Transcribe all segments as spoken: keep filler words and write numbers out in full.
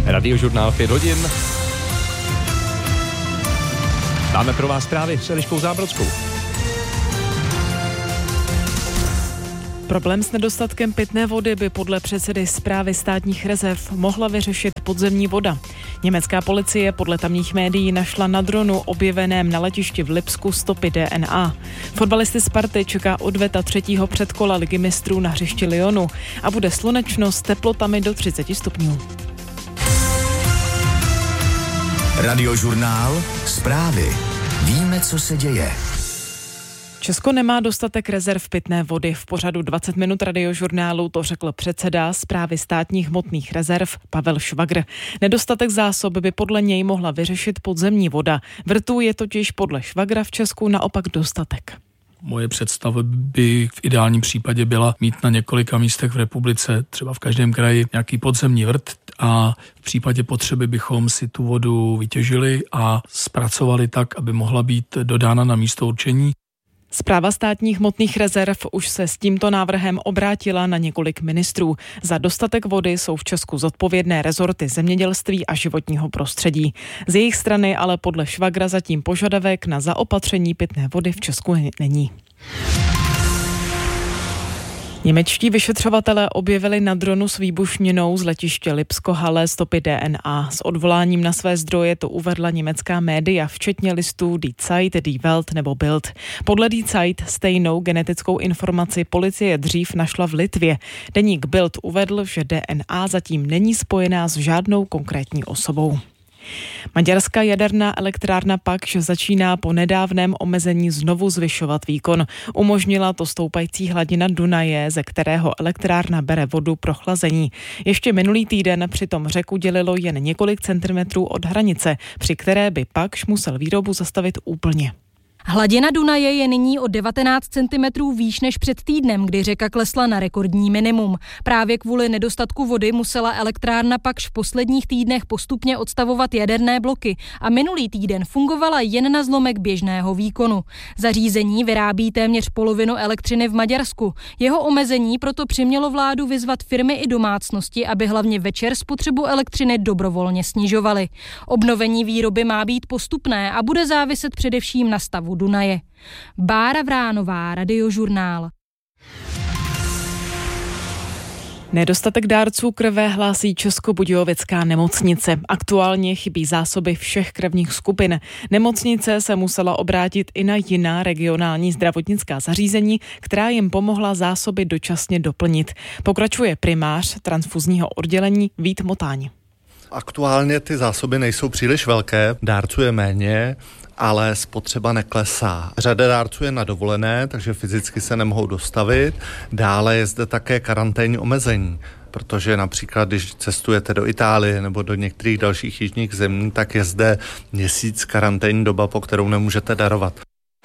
Radiožurnál pět hodin. Máme pro vás zprávy s Eliškou Zábrodskou. Problém s nedostatkem pitné vody by podle předsedy Správy státních rezerv mohla vyřešit podzemní voda. Německá policie podle tamních médií našla na dronu objeveném na letišti v Lipsku stopy D N A. Fotbalisty Sparty čeká odveta třetího předkola Ligy mistrů na hřišti Lyonu a bude slunečno s teplotami do třicet stupňů. Radiožurnál Zprávy. Víme, co se děje. Česko nemá dostatek rezerv pitné vody. V pořadu dvacet minut Radiožurnálu to řekl předseda Správy státních hmotných rezerv Pavel Švagr. Nedostatek zásob by podle něj mohla vyřešit podzemní voda. Vrtů je totiž podle Švagra v Česku naopak dostatek. Moje představa by v ideálním případě byla mít na několika místech v republice, třeba v každém kraji, nějaký podzemní vrt a v případě potřeby bychom si tu vodu vytěžili a zpracovali tak, aby mohla být dodána na místo určení. Správa státních hmotných rezerv už se s tímto návrhem obrátila na několik ministrů. Za dostatek vody jsou v Česku zodpovědné rezorty zemědělství a životního prostředí. Z jejich strany ale podle Švagra zatím požadavek na zaopatření pitné vody v Česku není. Němečtí vyšetřovatelé objevili na dronu s výbušninou z letiště Lipsko-Halle stopy D N A. S odvoláním na své zdroje to uvedla německá média, včetně listů Die Zeit, Die Welt nebo Bild. Podle Die Zeit stejnou genetickou informaci policie dřív našla v Litvě. Deník Bild uvedl, že D N A zatím není spojená s žádnou konkrétní osobou. Maďarská jaderná elektrárna pak, že začíná po nedávném omezení znovu zvyšovat výkon. Umožnila to stoupající hladina Dunaje, ze kterého elektrárna bere vodu pro chlazení. Ještě minulý týden přitom řeku dělilo jen několik centimetrů od hranice, při které by Pakš musel výrobu zastavit úplně. Hladina Dunaje je nyní o devatenáct centimetrů výš než před týdnem, kdy řeka klesla na rekordní minimum. Právě kvůli nedostatku vody musela elektrárna Pakš v posledních týdnech postupně odstavovat jaderné bloky a minulý týden fungovala jen na zlomek běžného výkonu. Zařízení vyrábí téměř polovinu elektřiny v Maďarsku. Jeho omezení proto přimělo vládu vyzvat firmy i domácnosti, aby hlavně večer spotřebu elektřiny dobrovolně snižovaly. Obnovení výroby má být postupné a bude záviset především na stavu Dunaje. Bára Vránová, Radiožurnál. Nedostatek dárců krve hlásí Českobudějovická nemocnice. Aktuálně chybí zásoby všech krevních skupin. Nemocnice se musela obrátit i na jiná regionální zdravotnická zařízení, která jim pomohla zásoby dočasně doplnit. Pokračuje primář transfuzního oddělení Vít Motáň. Aktuálně ty zásoby nejsou příliš velké, dárců je méně, ale spotřeba neklesá. Řada dárců je na dovolené, takže fyzicky se nemohou dostavit. Dále je zde také karanténní omezení, protože například, když cestujete do Itálie nebo do některých dalších jižních zemí, tak je zde měsíc karanténní doba, po kterou nemůžete darovat.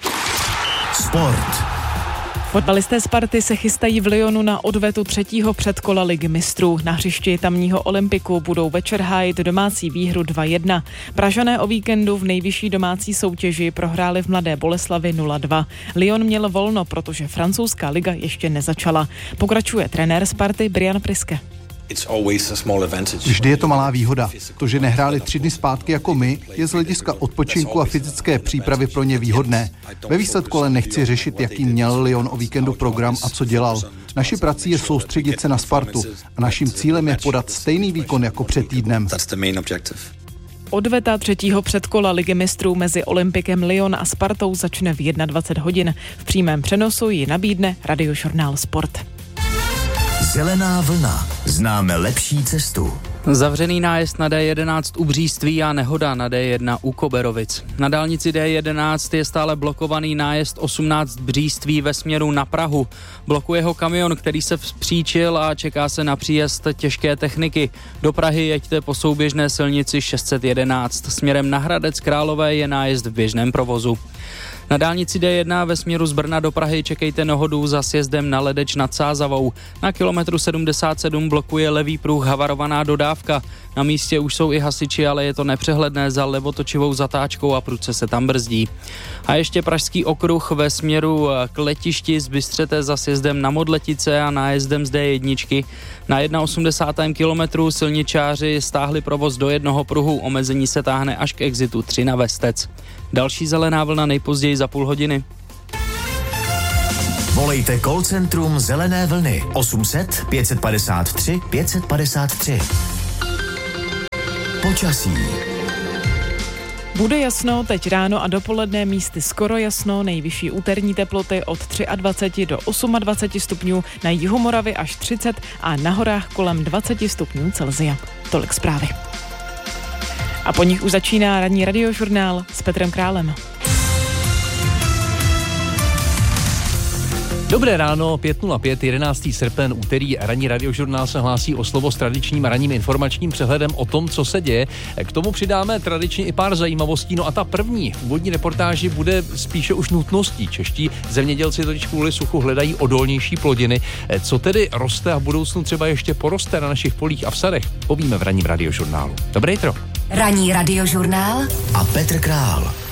Sport. Fotbalisté Sparty se chystají v Lyonu na odvetu třetího předkola Ligy mistrů. Na hřišti tamního Olympiku budou večer hájit domácí výhru dva jedna. Pražané o víkendu v nejvyšší domácí soutěži prohráli v Mladé Boleslavi nula dva. Lyon měl volno, protože francouzská liga ještě nezačala. Pokračuje trenér Sparty Brian Priske. Vždy je to malá výhoda. To, že nehráli tři dny zpátky jako my, je z hlediska odpočinku a fyzické přípravy pro ně výhodné. Ve výsledku ale nechci řešit, jaký měl Lyon o víkendu program a co dělal. Naší prací je soustředit se na Spartu a naším cílem je podat stejný výkon jako před týdnem. Odveta třetího předkola Ligy mistrů mezi Olympikem Lyon a Spartou začne v dvacet jedna hodin. V přímém přenosu ji nabídne Radiožurnál Sport. Zelená vlna. Známe lepší cestu. Zavřený nájezd na D jedenáct u Bříství a nehoda na D jedna u Koberovic. Na dálnici D jedenáct je stále blokovaný nájezd osmnáct Bříství ve směru na Prahu. Blokuje ho kamion, který se vzpříčil a čeká se na příjezd těžké techniky. Do Prahy jeďte po souběžné silnici šest set jedenáct. Směrem na Hradec Králové je nájezd v běžném provozu. Na dálnici D jedna ve směru z Brna do Prahy čekejte nehodu za sjezdem na Ledeč nad Sázavou. Na kilometru sedmdesát sedm blokuje levý pruh havarovaná dodávka. Na místě už jsou i hasiči, ale je to nepřehledné za levotočivou zatáčkou a prudce se tam brzdí. A ještě Pražský okruh ve směru k letišti z Bystřete za sjezdem na Modletice a nájezdem z dé jedna. Na osmdesátém prvním kilometru silničáři stáhli provoz do jednoho pruhu, omezení se táhne až k exitu tři na Vestec. Další zelená vlna nejpozději za půl hodiny. Volejte call centrum Zelené vlny osm set pět padesát tři pět padesát tři. Počasí. Bude jasno teď ráno a dopoledne, místy skoro jasno, nejvyšší úterní teploty od dvacet tři do dvacet osm stupňů, na jihu Moravy až třicet a na horách kolem dvacet stupňů Celsia. Tolik zprávy. A po nich už začíná ranní radiožurnál s Petrem Králem. Dobré ráno, pět nula pět, jedenáctého srpen, úterý, ranní radiožurnál se hlásí o slovo s tradičním ranním informačním přehledem o tom, co se děje. K tomu přidáme tradičně i pár zajímavostí, no a ta první v úvodní reportáži bude spíše už nutností. Čeští zemědělci totiž kvůli suchu hledají odolnější plodiny. Co tedy roste a v budoucnu třeba ještě poroste na našich polích a v sadech, povíme v ranním radiožurnálu. Dobré jitro. Ranní radiožurnál a Petr Král.